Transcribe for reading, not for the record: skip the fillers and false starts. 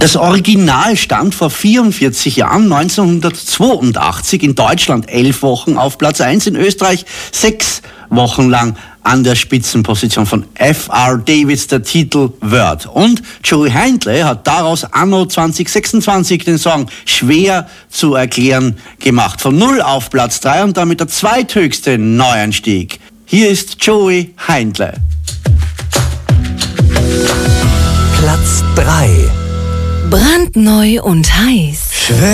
Das Original stand vor 44 Jahren, 1982, in Deutschland 11 Wochen auf Platz 1, in Österreich 6 Wochen lang an der Spitzenposition von F.R. Davids, der Titel Word. Und Joey Heindle hat daraus anno 2026 den Song Schwer zu erklären gemacht. Von 0 auf Platz 3 und damit der zweithöchste Neuanstieg. Hier ist Joey Heindle. Platz 3. Brandneu und heiß.